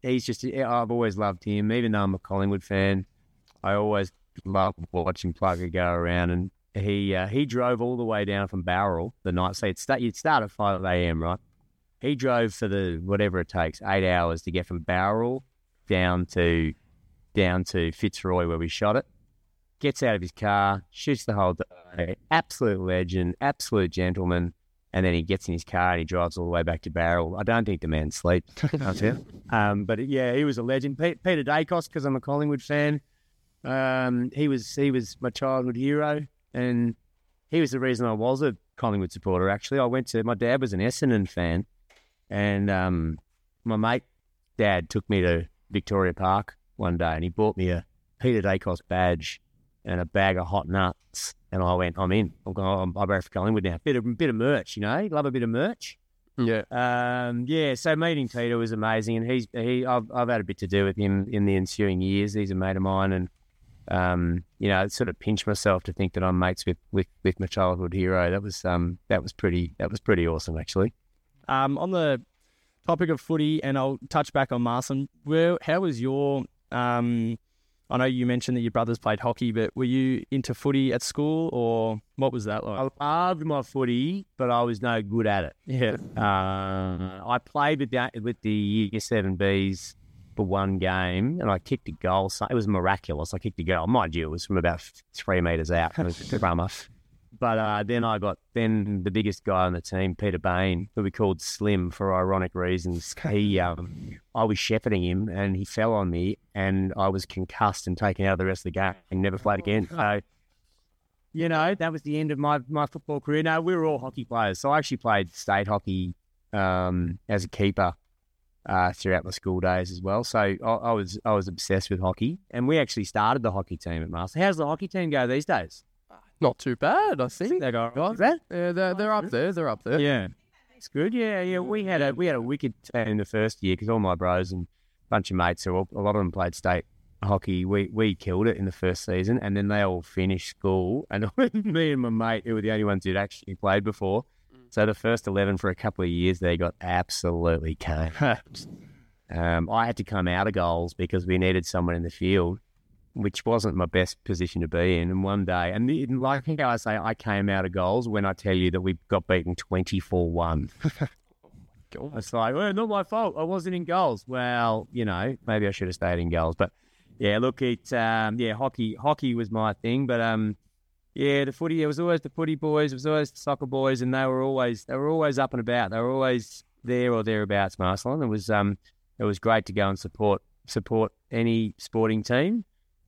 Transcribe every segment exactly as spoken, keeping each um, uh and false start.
he's just, I've always loved him. Even though I'm a Collingwood fan, I always love watching Plugger go around. And he uh, he drove all the way down from Bowral the night. So you'd start, you'd start at five a.m., right? He drove for the, whatever it takes, eight hours to get from Bowral down to down to Fitzroy where we shot it. Gets out of his car, shoots the whole day. Absolute legend, absolute gentleman. And then he gets in his car and he drives all the way back to Bowral. I don't think the man sleeps. um, but yeah, he was a legend. Pe- Peter Dacos, because I'm a Collingwood fan. Um, he was he was my childhood hero, and he was the reason I was a Collingwood supporter. Actually, I went to my dad was an Essendon fan, and um, my mate dad took me to Victoria Park one day, and he bought me a Peter Dacos badge and a bag of hot nuts. And I went, I'm in. I'm going, I'm, I'm for Collingwood now. Bit of bit of merch, you know. Love a bit of merch. Yeah. Um, yeah. So meeting Peter was amazing, and he's he. I've I've had a bit to do with him in the ensuing years. He's a mate of mine, and um, you know, it sort of pinched myself to think that I'm mates with, with, with my childhood hero. That was um that was pretty that was pretty awesome actually. Um, on the topic of footy, and I'll touch back on Marsden. Where how was your um? I know you mentioned that your brothers played hockey, but were you into footy at school, or what was that like? I loved my footy, but I was no good at it. Yeah. Uh, I played with the, with the Year seven Bs for one game, and I kicked a goal. So it was miraculous. I kicked a goal. Mind you, it was from about three metres out. It was a drummer. But uh, then I got, then the biggest guy on the team, Peter Bain, who we called Slim for ironic reasons. He, um, I was shepherding him and he fell on me and I was concussed and taken out of the rest of the game and never played again. So, you know, that was the end of my, my football career. No, we were all hockey players. So I actually played state hockey um, as a keeper uh, throughout my school days as well. So I, I was I was obsessed with hockey, and we actually started the hockey team at Marsden. How's the hockey team go these days? Not too bad, I think. They go Guys, right. yeah, they're, they're up there. They're up there. Yeah. It's good. Yeah, yeah. We had a we had a wicked team in the first year because all my bros and a bunch of mates, who all, a lot of them played state hockey. We we killed it in the first season, and then they all finished school, and me and my mate, who were the only ones who'd actually played before. So the first eleven for a couple of years, they got absolutely capped. um, I had to come out of goals because we needed someone in the field, which wasn't my best position to be in. And one day, and the, like how I say, I came out of goals when I tell you that we got beaten twenty-four one. It's like, well, not my fault. I wasn't in goals. Well, you know, maybe I should have stayed in goals. But yeah, look, it, um, yeah, hockey, hockey was my thing. But um, yeah, the footy, it was always the footy boys, it was always the soccer boys, and they were always, they were always up and about. They were always there or thereabouts, Marcelin. It was, um, it was great to go and support, support any sporting team.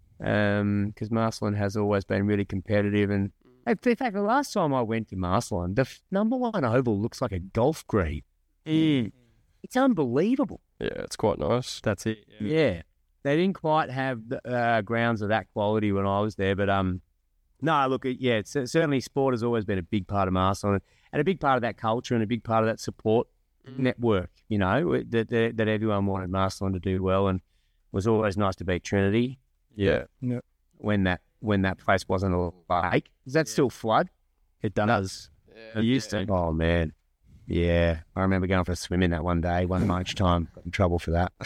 Um, because Marcelin has always been really competitive, and in fact, the last time I went to Marcelin, the f- number one oval looks like a golf green. Mm. It's unbelievable. Yeah, it's quite nice. That's it. Yeah, yeah. They didn't quite have the, uh, grounds of that quality when I was there, but um, no, look, yeah, it's, certainly sport has always been a big part of Marcelin, and a big part of that culture, and a big part of that support mm. network. You know, that, that that everyone wanted Marcelin to do well, and it was always nice to beat Trinity. Yeah. yeah. When that when that place wasn't a lake. Does that yeah. still flood? It does. Yeah. It used to. Oh, man. Yeah. I remember going for a swim in that one day, one lunch time. Got in trouble for that.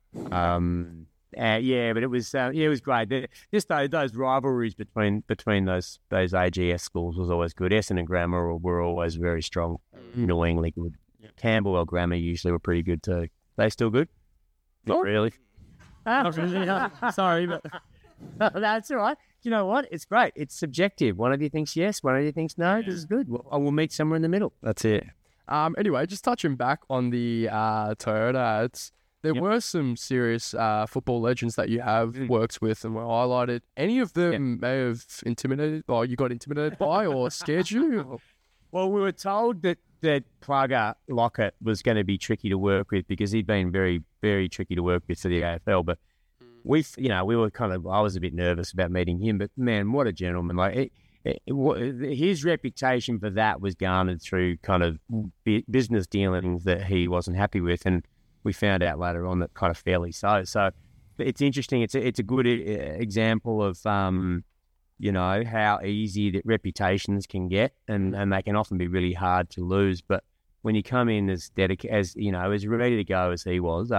um. Uh, yeah, but it was uh, yeah, it was great. The, just those, those rivalries between between those those A G S schools was always good. Essendon Grammar were, were always very strong, mm. annoyingly good. Yeah. Camberwell Grammar usually were pretty good too. They still good? Not oh. really. Not really. No. Sorry, but that's all right. You know what? It's great. It's subjective. One of you thinks yes, one of you thinks no. Yeah. This is good. Well, I will meet somewhere in the middle. That's it. Um. Anyway, just touching back on the uh, Toyota, it's there yep. were some serious uh, football legends that you have mm. worked with and were highlighted. Any of them yep. may have intimidated, or you got intimidated by, or scared you? Well, we were told that that Plugger Lockett was going to be tricky to work with because he'd been very, very tricky to work with for the A F L. But we, you know, we were kind of, I was a bit nervous about meeting him. But man, what a gentleman! Like it, it, it, his reputation for that was garnered through kind of business dealings that he wasn't happy with, and we found out later on that kind of fairly so. So it's interesting. It's a, it's a good example of. Um, you know, how easy that reputations can get, and, and they can often be really hard to lose. But when you come in as dedicated, as, you know, as ready to go as he was,